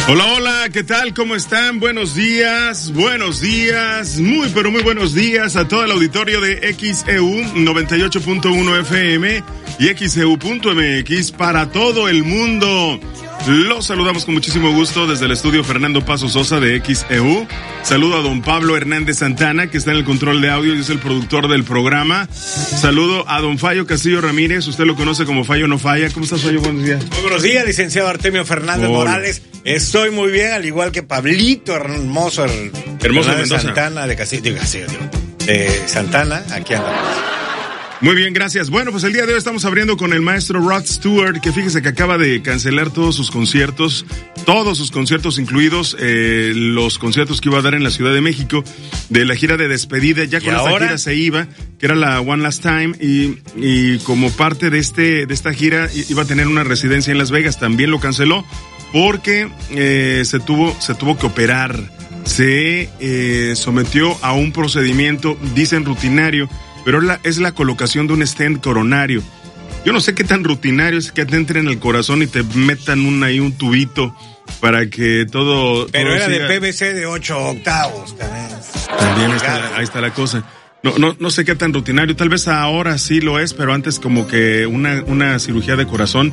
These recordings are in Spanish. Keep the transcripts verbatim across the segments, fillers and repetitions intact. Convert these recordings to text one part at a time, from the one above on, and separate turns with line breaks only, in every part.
Hola, hola, ¿qué tal? ¿Cómo están? Buenos días, buenos días, muy pero muy buenos días a todo el auditorio de X E U noventa y ocho punto uno F M y X E U punto M X para todo el mundo. Los saludamos con muchísimo gusto desde el estudio Fernando Paso Sosa de X E U. Saludo a don Pablo Hernández Santana, que está en el control de audio y es el productor del programa. Saludo a don Fallo Castillo Ramírez, usted lo conoce como Fallo No Falla. ¿Cómo estás, Fallo? Buenos días.
Muy buenos días, licenciado Artemio Fernández Hola. Morales. Estoy muy bien, al igual que Pablito Hermoso,
Hermoso Mendoza.
Santana de Castillo, digo, Castillo, digo, eh, Santana, aquí andamos.
Muy bien, gracias. Bueno, pues el día de hoy estamos abriendo con el maestro Rod Stewart, que fíjese que acaba de cancelar todos sus conciertos, todos sus conciertos, incluidos eh, los conciertos que iba a dar en la Ciudad de México, de la gira de despedida. Ya con esta ahora? gira se iba, que era la One Last Time, y, y como parte de este de esta gira iba a tener una residencia en Las Vegas. También lo canceló porque eh, se tuvo se tuvo que operar. Se eh, sometió a un procedimiento, dicen rutinario, pero la, es la colocación de un stent coronario. Yo no sé qué tan rutinario es que te entre en el corazón y te metan un, ahí un tubito para que todo...
Pero
todo
era
siga.
de P V C de ocho octavos también.
También está la, ahí está la cosa. No, no, no sé qué tan rutinario, tal vez ahora sí lo es, pero antes como que una, una cirugía de corazón,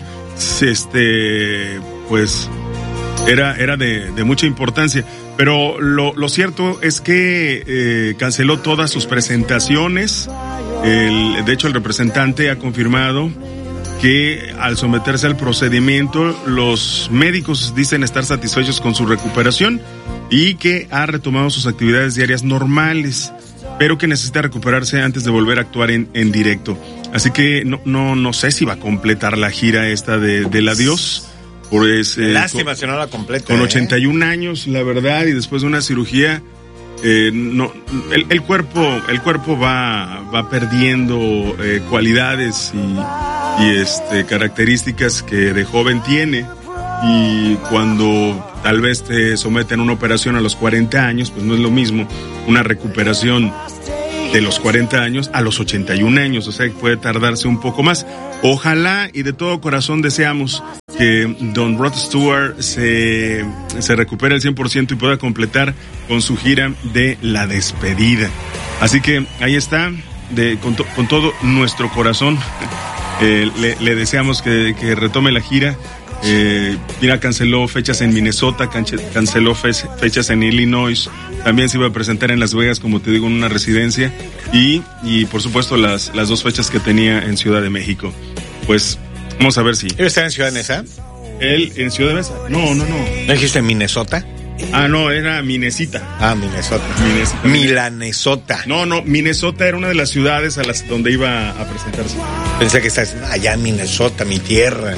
este, pues, era, era de, de mucha importancia. Pero lo, lo cierto es que eh, canceló todas sus presentaciones. El, de hecho, el representante ha confirmado que al someterse al procedimiento, los médicos dicen estar satisfechos con su recuperación y que ha retomado sus actividades diarias normales, pero que necesita recuperarse antes de volver a actuar en, en directo. Así que no, no, no sé si va a completar la gira esta de, del adiós. Pues, eh,
Lástima si no la completa.
Con
¿eh?
ochenta y un años, la verdad, y después de una cirugía, eh, no, el, el cuerpo, el cuerpo va, va perdiendo eh, cualidades y, y este, características que de joven tiene. Y cuando tal vez te someten a una operación a los cuarenta años, pues no es lo mismo una recuperación de los cuarenta años a los ochenta y un años, o sea, puede tardarse un poco más. Ojalá y de todo corazón deseamos que don Rod Stewart se, se recupere al cien por ciento y pueda completar con su gira de la despedida. Así que ahí está, de, con, to, con todo nuestro corazón, eh, le, le deseamos que, que retome la gira. Eh, mira, canceló fechas en Minnesota, canceló fe- fechas en Illinois, también se iba a presentar en Las Vegas, como te digo, en una residencia, y, y por supuesto las, las dos fechas que tenía en Ciudad de México. Pues vamos a ver si...
¿Él está en Ciudad de Mesa?
¿Él en Ciudad de Mesa? No, no, no.
¿No dijiste Minnesota?
Ah, no, era Minnesota.
Ah, Minnesota.
Minnesota.
Milanesota.
No, no, Minnesota era una de las ciudades a las donde iba a presentarse.
Pensé que estás allá en Minnesota, mi tierra.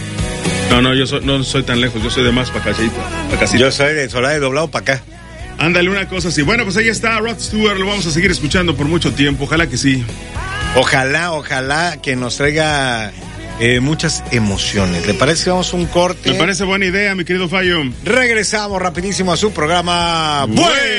No, no, yo soy, no soy tan lejos, yo soy de más para casita.
Yo soy de Solá de Doblado para acá.
Ándale, una cosa así. Bueno, pues ahí está Rod Stewart, lo vamos a seguir escuchando por mucho tiempo, ojalá que sí.
Ojalá, ojalá que nos traiga eh, muchas emociones. ¿Le parece que vamos a un corte?
Me parece buena idea, mi querido Fallo.
Regresamos rapidísimo a su programa. ¡Buen